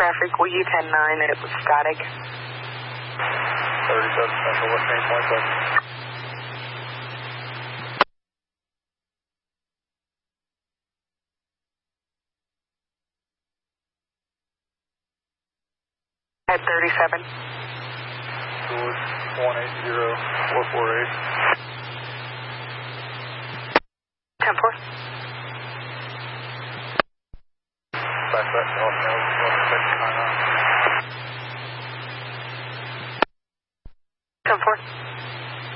traffic, will you 10-9, and it was static. 37 Central, what's name point, bud? At 37. George 180448. 10-4. Back north now, 1 second, 9.